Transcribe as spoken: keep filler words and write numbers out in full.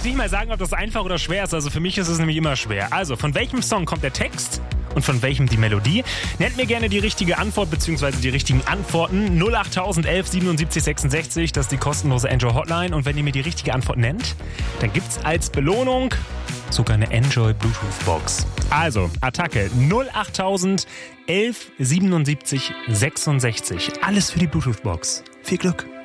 nicht mal sagen, ob das einfach oder schwer ist. Also für mich ist es nämlich immer schwer. Also, von welchem Song kommt der Text und von welchem die Melodie? Nennt mir gerne die richtige Antwort bzw. die richtigen Antworten. null acht elf siebenundsiebzig sechsundsechzig, das ist die kostenlose Enjoy Hotline. Und wenn ihr mir die richtige Antwort nennt, dann gibt's als Belohnung sogar eine Enjoy Bluetooth Box. Also, Attacke null acht elf siebenundsiebzig sechsundsechzig. Alles für die Bluetooth Box. Viel Glück!